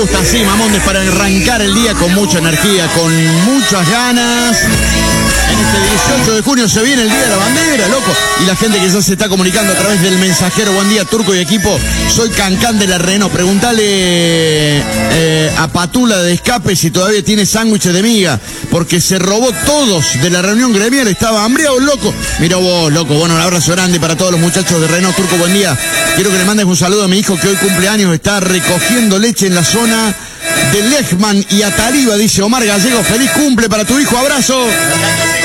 gusta así, Mamondes, para arrancar el día con mucha energía, con muchas ganas. En este 18 de junio se viene el Día de la Bandera, loco. Y la gente que ya se está comunicando a través del mensajero. Buen día, Turco y equipo. Soy Cancán de la Renault. Preguntale a Patula de Escape si todavía tiene sándwiches de miga, porque se robó todos de la reunión gremial. Estaba hambriado, loco. Mira vos, loco. Bueno, un abrazo grande para todos los muchachos de Renault. Turco, buen día. Quiero que le mandes un saludo a mi hijo que hoy cumpleaños. Está recogiendo leche en la zona de Lechman y Ataliba, dice Omar Gallego. Feliz cumple para tu hijo. Abrazo.